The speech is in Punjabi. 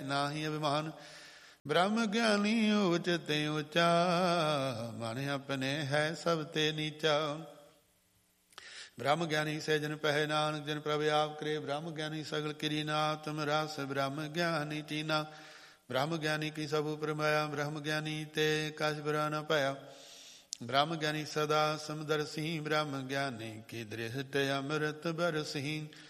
ਨਾਹੀ ਅਭਿਮਾਨ। ਬ੍ਰਹਮ ਗਿਆਨੀ ਊਚ ਤੇ ਊਚਾ, ਮਨ ਆਪਣੇ ਹੈ ਸਭ ਤੇ ਨੀਚਾ। ਬ੍ਰਹਮ ਗਿਆਨੀ ਸੇ ਜਨ ਪਹਿ ਨਾਨਕ, ਜਨ ਪ੍ਰਭ ਆਪ ਕਰੇ। ਬ੍ਰਹਮ ਗਿਆਨੀ ਸਗਲ ਕਿਰੀ ਨਾਥ, ਤੁਮ ਰਸ ਬ੍ਰਹਮ ਗਿਆਨੀ ਚੀਨਾ। ਬ੍ਰਹਮ ਗਿਆਨੀ ਕੀ ਸਭ ਉਪਰ ਮਾਇਆ, ਬ੍ਰਹਮ ਗਿਆਨੀ ਤੇ ਕਛ ਬੁਰਾ ਨ ਪਾਇਆ। ਬ੍ਰਹਮ ਗਿਆਨੀ ਸਦਾ ਸਮਦਰਸੀ, ਬ੍ਰਹਮ ਗਿਆਨੀ ਕੀ ਦ੍ਰਿਸ਼ਟ ਅੰਮ੍ਰਿਤ ਬਰਸੀ।